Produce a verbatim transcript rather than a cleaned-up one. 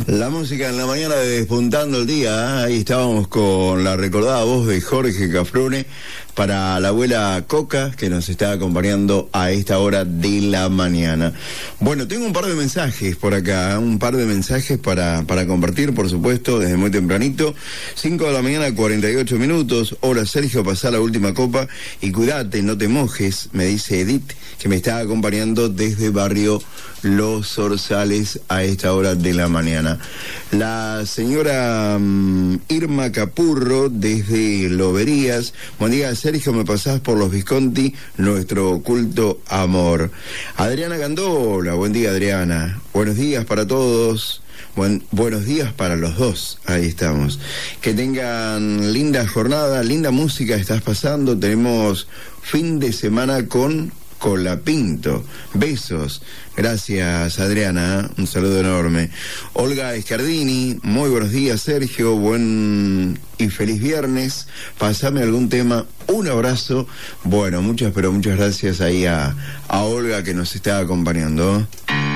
La música en la mañana de Despuntando el Día, ¿eh? Ahí estábamos con la recordada voz de Jorge Cafrune para la abuela Coca, que nos está acompañando a esta hora de la mañana. Bueno, tengo un par de mensajes por acá, ¿eh? un par de mensajes para, para compartir, por supuesto, desde muy tempranito. cinco de la mañana, cuarenta y ocho minutos. Hola Sergio, pasá la última copa y cuídate, no te mojes, me dice Edith, que me está acompañando desde barrio Los Zorzales a esta hora de la mañana. La señora um, Irma Capurro desde Loberías. Buen día Sergio, me pasás por los Visconti, nuestro oculto amor. Adriana Gandola, buen día Adriana. Buenos días para todos. Buen, buenos días para los dos, ahí estamos. Que tengan linda jornada, linda música estás pasando. Tenemos fin de semana con Colapinto. Besos. Gracias Adriana, un saludo enorme. Olga Escardini, muy buenos días Sergio, buen y feliz viernes. Pasame algún tema, un abrazo. Bueno, muchas pero muchas gracias ahí a, a Olga que nos está acompañando.